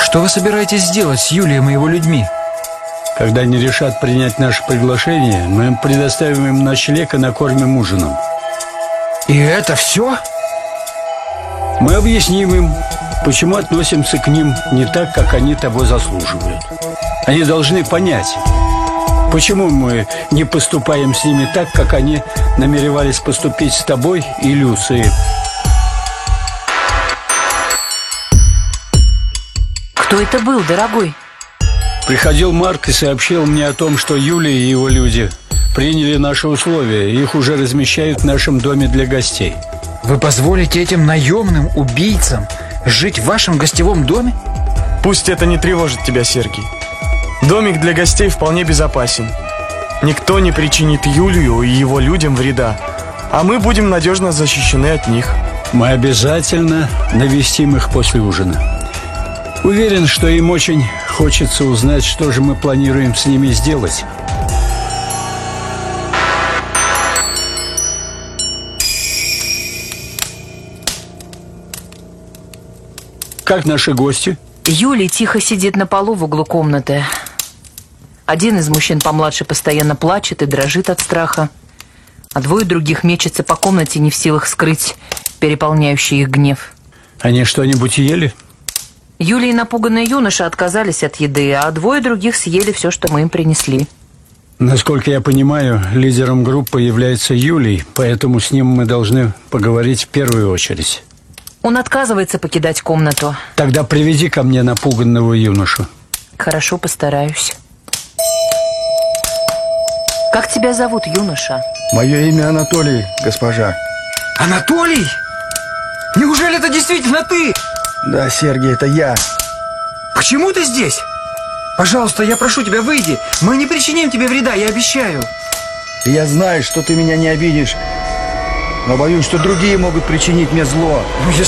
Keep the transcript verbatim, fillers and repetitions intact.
Что вы собираетесь сделать с Юлием и его людьми? Когда они решат принять наше приглашение, мы им предоставим им ночлег и накормим ужином. И это все? Мы объясним им, почему относимся к ним не так, как они того заслуживают. Они должны понять, почему мы не поступаем с ними так, как они намеревались поступить с тобой и Люцией. Кто это был, дорогой? Приходил Марк и сообщил мне о том, что Юлий и его люди приняли наши условия, и их уже размещают в нашем доме для гостей. Вы позволите этим наемным убийцам жить в вашем гостевом доме? Пусть это не тревожит тебя, Сергий. Домик для гостей вполне безопасен. Никто не причинит Юлию и его людям вреда, а мы будем надежно защищены от них. Мы обязательно навестим их после ужина. Уверен, что им очень хочется узнать, что же мы планируем с ними сделать. Как наши гости? Юлий тихо сидит на полу в углу комнаты. Один из мужчин помладше постоянно плачет и дрожит от страха, а двое других мечутся по комнате, не в силах скрыть переполняющий их гнев. Они что-нибудь ели? Юлий и напуганный юноша отказались от еды, а двое других съели все, что мы им принесли. Насколько я понимаю, лидером группы является Юлий, поэтому с ним мы должны поговорить в первую очередь. Он отказывается покидать комнату. Тогда приведи ко мне напуганного юношу. Хорошо, постараюсь. Как тебя зовут, юноша? Мое имя Анатолий, госпожа. Анатолий? Неужели это действительно ты? Да, Сергей, это я. Почему ты здесь? Пожалуйста, я прошу тебя, выйди. Мы не причиним тебе вреда, я обещаю. Я знаю, что ты меня не обидишь, но боюсь, что другие могут причинить мне зло. Ну, если